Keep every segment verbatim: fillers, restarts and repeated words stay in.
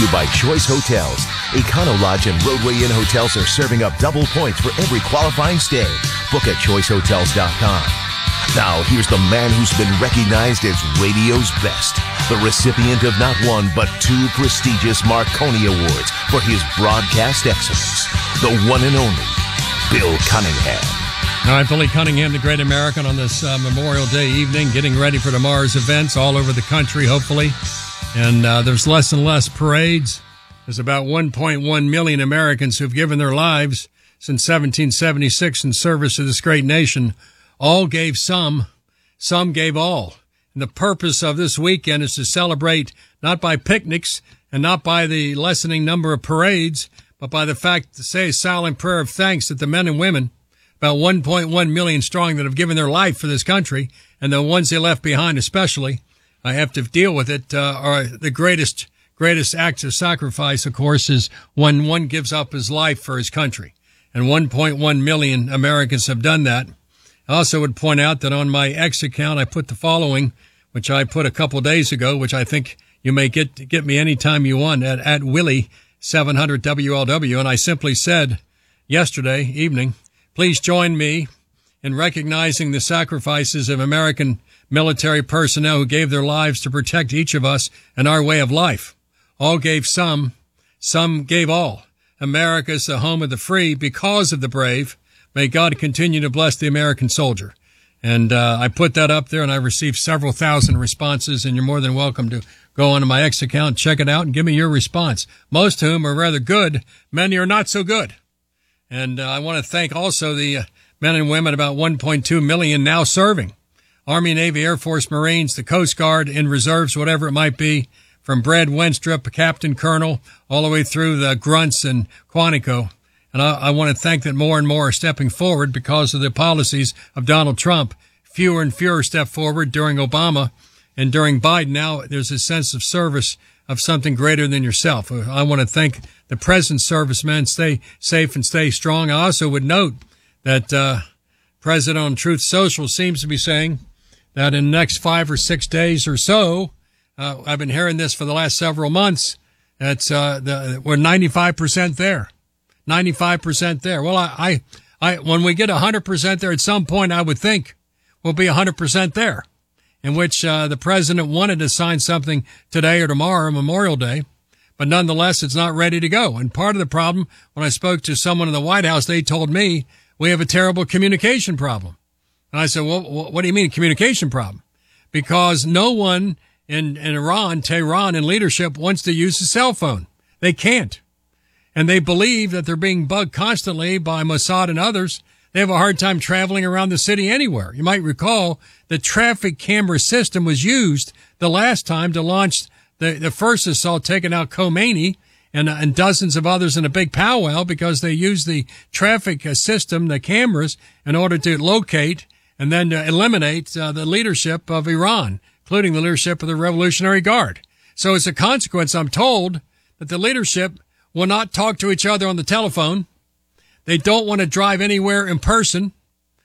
you by Choice Hotels. Econo Lodge and Roadway Inn hotels are serving up double points for every qualifying stay. Book at choice hotels dot com. Now, here's the man who's been recognized as radio's best, the recipient of not one but two prestigious Marconi Awards for his broadcast excellence, the one and only Bill Cunningham. All right, Billy Cunningham, the great American, on this uh, Memorial Day evening, getting ready for tomorrow's events all over the country, hopefully. And uh, there's less and less parades. There's about one point one million Americans who've given their lives since seventeen seventy-six in service to this great nation. All gave some, some gave all. And the purpose of this weekend is to celebrate not by picnics and not by the lessening number of parades, but by the fact to say a silent prayer of thanks that the men and women, about one point one million strong, that have given their life for this country, and the ones they left behind especially, I have to deal with it, uh, are the greatest, greatest acts of sacrifice, of course, is when one gives up his life for his country. And one point one million Americans have done that. I also would point out that on my X account, I put the following, which I put a couple days ago, which I think you may get get me anytime you want, at, at Willie seven hundred W L W. And I simply said yesterday evening, please join me in recognizing the sacrifices of American military personnel who gave their lives to protect each of us and our way of life. All gave some, some gave all. America is the home of the free because of the brave. May God continue to bless the American soldier. And uh, I put that up there, and I received several thousand responses, and you're more than welcome to go onto my X account, check it out, and give me your response. Most of whom are rather good. Many are not so good. And uh, I want to thank also the uh, men and women, about one point two million now serving. Army, Navy, Air Force, Marines, the Coast Guard, in reserves, whatever it might be, from Brad Wenstrup, Captain Colonel, all the way through the grunts and Quantico. And I, I want to thank that more and more are stepping forward because of the policies of Donald Trump. Fewer and fewer step forward during Obama, and during Biden. Now there's a sense of service of something greater than yourself. I want to thank the present servicemen. Stay safe and stay strong. I also would note that uh President on Truth Social seems to be saying that in the next five or six days or so, uh, I've been hearing this for the last several months, that's uh the, we're ninety-five percent there. ninety-five percent there. Well, I, I, I, when we get one hundred percent there at some point, I would think we'll be one hundred percent there, in which uh, the president wanted to sign something today or tomorrow, Memorial Day, but nonetheless, it's not ready to go. And part of the problem, when I spoke to someone in the White House, they told me we have a terrible communication problem. And I said, well, what do you mean communication problem? Because no one in, in Iran, Tehran, in leadership wants to use a cell phone. They can't. And they believe that they're being bugged constantly by Mossad and others. They have a hard time traveling around the city anywhere. You might recall the traffic camera system was used the last time to launch the, the first assault, taking out Khomeini and, uh, and dozens of others in a big powwow, because they used the traffic system, the cameras, in order to locate and then to eliminate uh, the leadership of Iran, including the leadership of the Revolutionary Guard. So as a consequence, I'm told that the leadership will not talk to each other on the telephone. They don't want to drive anywhere in person.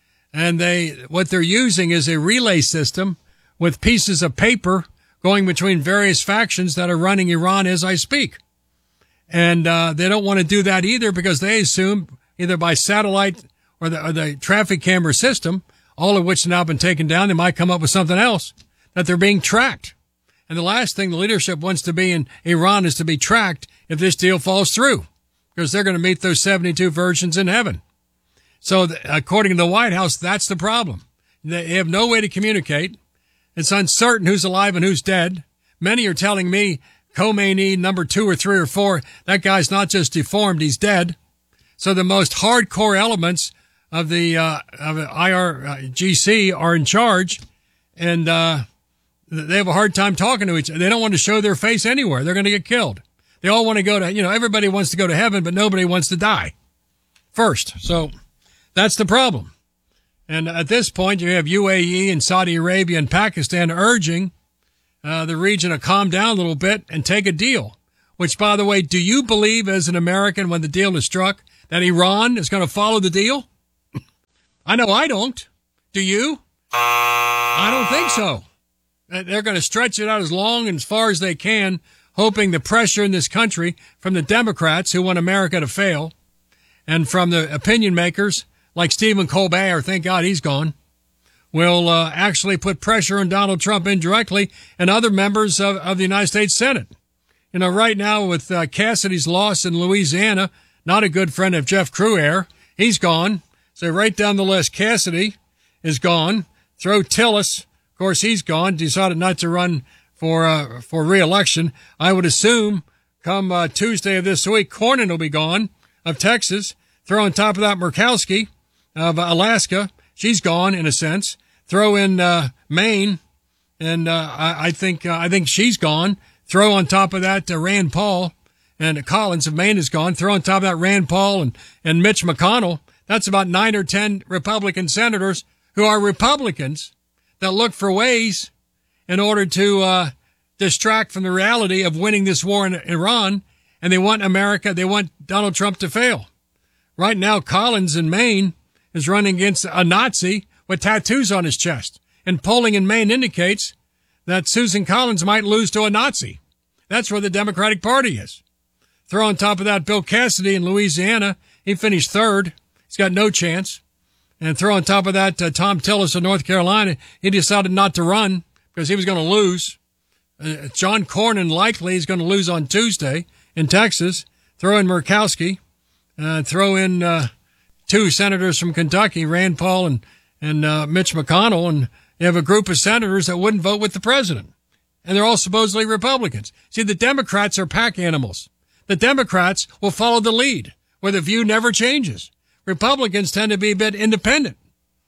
And they, what they're using is a relay system with pieces of paper going between various factions that are running Iran as I speak. And, uh, they don't want to do that either, because they assume either by satellite or the, or the traffic camera system, all of which have now been taken down, they might come up with something else, that they're being tracked. And the last thing the leadership wants to be in Iran is to be tracked if this deal falls through, because they're going to meet those seventy-two virgins in heaven. So th- according to the White House, that's the problem. They have no way to communicate. It's uncertain who's alive and who's dead. Many are telling me Khomeini, number two or three or four, that guy's not just deformed, he's dead. So the most hardcore elements of the uh, of I R G C are in charge, and uh they have a hard time talking to each other. They don't want to show their face anywhere. They're going to get killed. They all want to go to, you know, everybody wants to go to heaven, but nobody wants to die first. So that's the problem. And at this point, you have U A E and Saudi Arabia and Pakistan urging uh, the region to calm down a little bit and take a deal. Which, by the way, do you believe as an American, when the deal is struck, that Iran is going to follow the deal? I know I don't. Do you? I don't think so. They're going to stretch it out as long and as far as they can, hoping the pressure in this country from the Democrats who want America to fail and from the opinion makers like Stephen Colbert, thank God he's gone, will uh, actually put pressure on Donald Trump indirectly and other members of, of the United States Senate. You know, right now with uh, Cassidy's loss in Louisiana, not a good friend of Jeff Cruaire, he's gone. So right down the list, Cassidy is gone. Throw Tillis, of course, he's gone, decided not to run for uh, for re-election. I would assume come uh, Tuesday of this week, Cornyn will be gone of Texas. Throw on top of that Murkowski of Alaska. She's gone in a sense. Throw in uh, Maine, and uh, I, I think uh, I think she's gone. Throw on top of that uh, Rand Paul and uh, Collins of Maine is gone. Throw on top of that Rand Paul and, and Mitch McConnell. That's about nine or ten Republican senators who are Republicans that look for ways in order to uh, distract from the reality of winning this war in Iran, and they want America, they want Donald Trump to fail. Right now, Collins in Maine is running against a Nazi with tattoos on his chest, and polling in Maine indicates that Susan Collins might lose to a Nazi. That's where the Democratic Party is. Throw on top of that Bill Cassidy in Louisiana. He finished third. He's got no chance. And throw on top of that uh, Tom Tillis of North Carolina. He decided not to run because he was going to lose. Uh, John Cornyn likely is going to lose on Tuesday in Texas. Throw in Murkowski. Uh, throw in uh, two senators from Kentucky, Rand Paul and, and uh, Mitch McConnell, and you have a group of senators that wouldn't vote with the president. And they're all supposedly Republicans. See, the Democrats are pack animals. The Democrats will follow the lead, where the view never changes. Republicans tend to be a bit independent.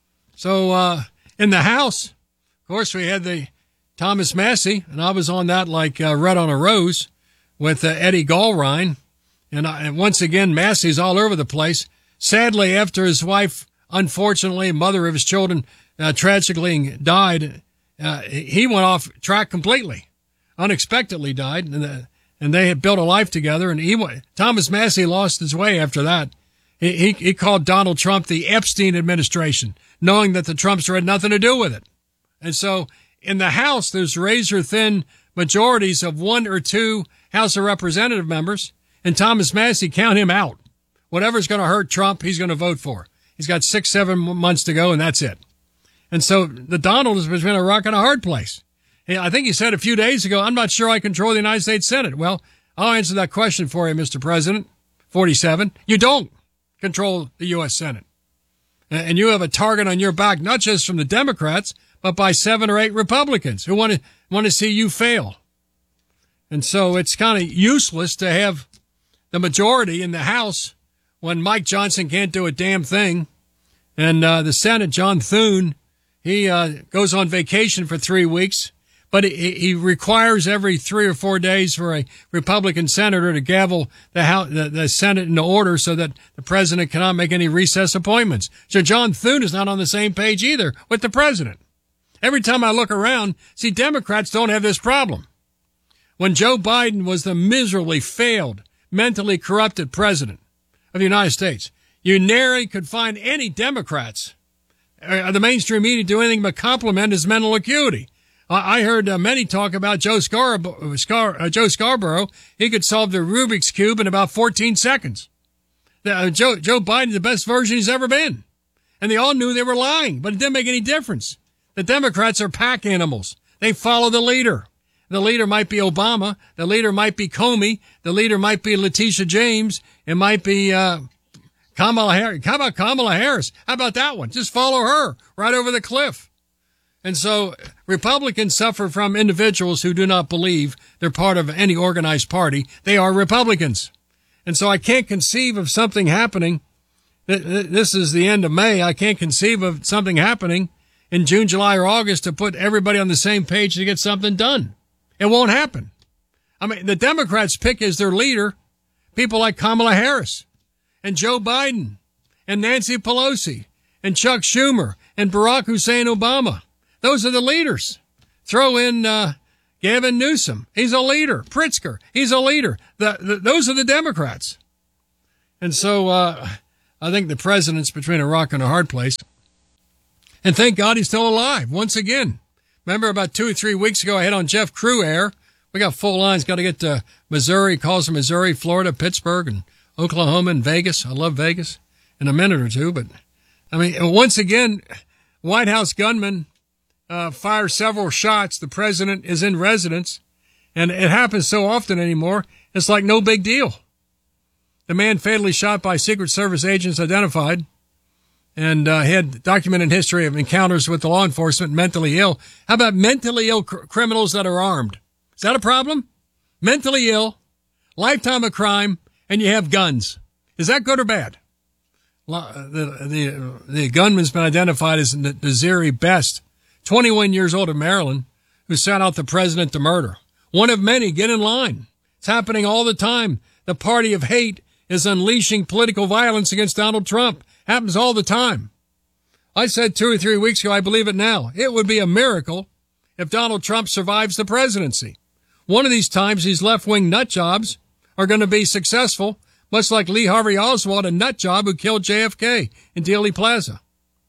So uh in the House, of course, we had the Thomas Massie, and I was on that like uh, red on a rose with uh, Eddie Gallrein. And, I, and once again, Massie's all over the place. Sadly, after his wife, unfortunately, mother of his children, uh, tragically died, uh, he went off track completely. Unexpectedly died, and, the, and they had built a life together. And he, Thomas Massie lost his way after that. He, he, he called Donald Trump the Epstein administration, knowing that the Trumps had nothing to do with it. And so in the House, there's razor-thin majorities of one or two House of Representative members, and Thomas Massie, count him out. Whatever's going to hurt Trump, he's going to vote for. He's got six, seven months to go, and that's it. And so the Donald has been a rock and a hard place. I think he said a few days ago, I'm not sure I control the United States Senate. Well, I'll answer that question for you, Mister President. forty-seven. You don't control the U S Senate. And you have a target on your back, not just from the Democrats, but by seven or eight Republicans who want to want to see you fail. And so it's kind of useless to have the majority in the House when Mike Johnson can't do a damn thing. And uh, the Senate, John Thune, he uh, goes on vacation for three weeks. But he, he requires every three or four days for a Republican senator to gavel the, House, the, the Senate into order so that the president cannot make any recess appointments. So John Thune is not on the same page either with the president. Every time I look around, see, Democrats don't have this problem. When Joe Biden was the miserably failed, mentally corrupted president of the United States, you nary could find any Democrats, uh, the mainstream media, do anything but compliment his mental acuity. I heard uh, many talk about Joe Scarborough, Scar, uh, Joe Scarborough. He could solve the Rubik's Cube in about fourteen seconds. The, uh, Joe, Joe Biden's the best version he's ever been. And they all knew they were lying, but it didn't make any difference. The Democrats are pack animals. They follow the leader. The leader might be Obama. The leader might be Comey. The leader might be Letitia James. It might be uh, Kamala Harris. How about Kamala Harris? How about that one? Just follow her right over the cliff. And so Republicans suffer from individuals who do not believe they're part of any organized party. They are Republicans. And so I can't conceive of something happening. This is the end of May. I can't conceive of something happening in June, July, or August to put everybody on the same page to get something done. It won't happen. I mean, the Democrats pick as their leader people like Kamala Harris and Joe Biden and Nancy Pelosi and Chuck Schumer and Barack Hussein Obama. Those are the leaders. Throw in uh, Gavin Newsom. He's a leader. Pritzker. He's a leader. The, the, those are the Democrats. And so uh, I think the president's between a rock and a hard place. And thank God he's still alive once again. Remember about two or three weeks ago, I had on Jeff Cruaire We got full lines. Got to get to Missouri, calls from Missouri, Florida, Pittsburgh, and Oklahoma, and Vegas. I love Vegas in a minute or two. But, I mean, once again, White House gunman uh, fires several shots. The president is in residence. And it happens so often anymore, it's like no big deal. The man fatally shot by Secret Service agents identified and uh, had documented history of encounters with the law enforcement, mentally ill. How about mentally ill cr- criminals that are armed? Is that a problem? Mentally ill, lifetime of crime, and you have guns. Is that good or bad? The, the, the gunman's been identified as Naziri Best, twenty-one years old of Maryland, who sent out the president to murder. One of many. Get in line. It's happening all the time. The party of hate is unleashing political violence against Donald Trump. Happens all the time. I said two or three weeks ago, I believe it now. It would be a miracle if Donald Trump survives the presidency. One of these times, these left-wing nut jobs are going to be successful, much like Lee Harvey Oswald, a nut job who killed J F K in Dealey Plaza.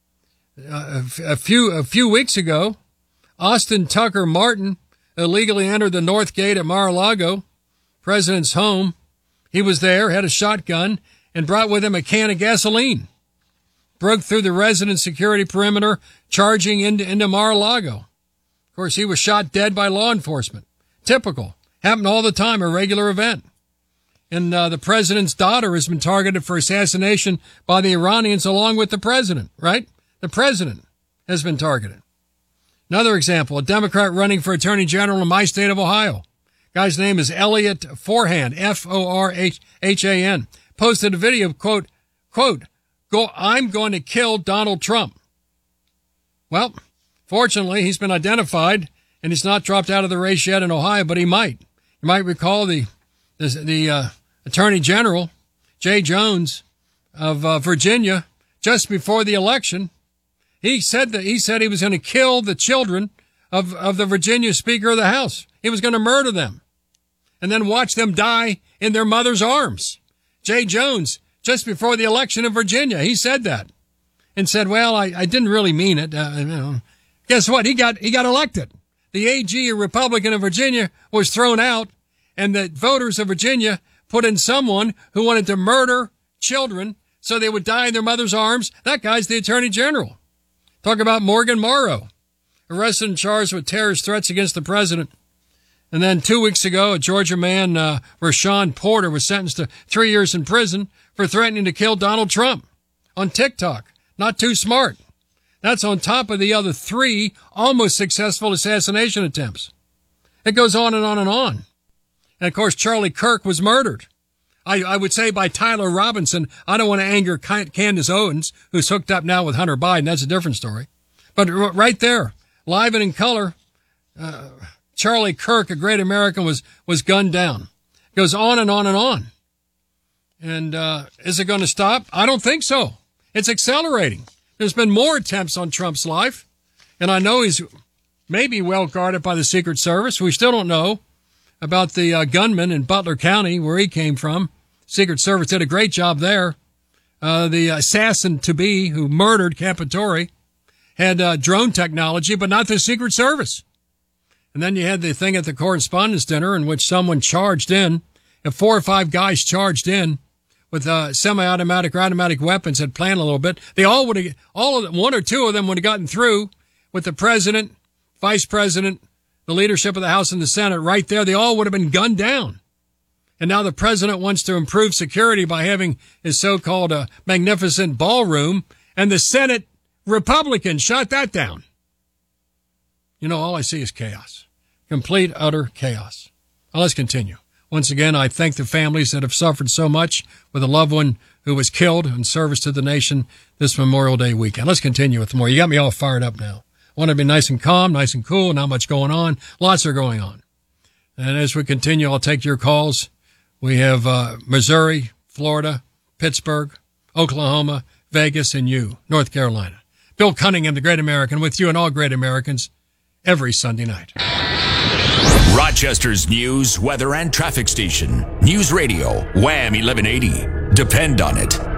Uh, a, a few a few weeks ago, Austin Tucker Martin illegally entered the North Gate at Mar-a-Lago, president's home. He was there, had a shotgun, and brought with him a can of gasoline. Broke through the resident security perimeter, charging into, into Mar-a-Lago. Of course, he was shot dead by law enforcement. Typical. Happened all the time, a regular event. And uh, the president's daughter has been targeted for assassination by the Iranians along with the president, right? The president has been targeted. Another example, a Democrat running for attorney general in my state of Ohio. Guy's name is Elliot Forhan, F O R H H A N. Posted a video, quote, quote, Go, I'm going to kill Donald Trump. Well, fortunately, he's been identified, and he's not dropped out of the race yet in Ohio, but he might. You might recall the the, the uh, attorney general, Jay Jones of uh, Virginia, just before the election, He said that he said he was going to kill the children of, of the Virginia Speaker of the House. He was going to murder them and then watch them die in their mother's arms. Jay Jones, just before the election in Virginia, he said that and said, well, I, I didn't really mean it. Uh, you know. Guess what? He got, he got elected. The A G, a Republican of Virginia, was thrown out, and the voters of Virginia put in someone who wanted to murder children so they would die in their mother's arms. That guy's the attorney general. Talk about Morgan Morrow, arrested and charged with terrorist threats against the president. And then two weeks ago, a Georgia man, uh, Rashawn Porter, was sentenced to three years in prison for threatening to kill Donald Trump on TikTok. Not too smart. That's on top of the other three almost successful assassination attempts. It goes on and on and on. And, of course, Charlie Kirk was murdered. I, I would say by Tyler Robinson. I don't want to anger Candace Owens, who's hooked up now with Hunter Biden. That's a different story. But r- right there, live and in color, uh, Charlie Kirk, a great American, was, was gunned down. It goes on and on and on. And uh, is it going to stop? I don't think so. It's accelerating. There's been more attempts on Trump's life. And I know he's maybe well guarded by the Secret Service. We still don't know about the uh, gunman in Butler County, where he came from. Secret Service did a great job there. Uh, the assassin-to-be who murdered Capitore had uh, drone technology, but not the Secret Service. And then you had the thing at the Correspondents' Dinner in which someone charged in, if four or five guys charged in with uh, semi-automatic or automatic weapons, had planned a little bit. They all would have, all of them, one or two of them would have gotten through with the president, vice president, the leadership of the House and the Senate right there. They all would have been gunned down. And now the president wants to improve security by having his so-called uh, magnificent ballroom, and the Senate Republicans shot that down. You know, all I see is chaos. Complete, utter chaos. Well, let's continue. Once again, I thank the families that have suffered so much with a loved one who was killed in service to the nation this Memorial Day weekend. Let's continue with more. You got me all fired up now. I want to be nice and calm, nice and cool, not much going on. Lots are going on. And as we continue, I'll take your calls. We have uh, Missouri, Florida, Pittsburgh, Oklahoma, Vegas, and you, North Carolina. Bill Cunningham, the Great American, with you and all great Americans every Sunday night. Rochester's news, weather, and traffic station. News Radio, Wham eleven eighty. Depend on it.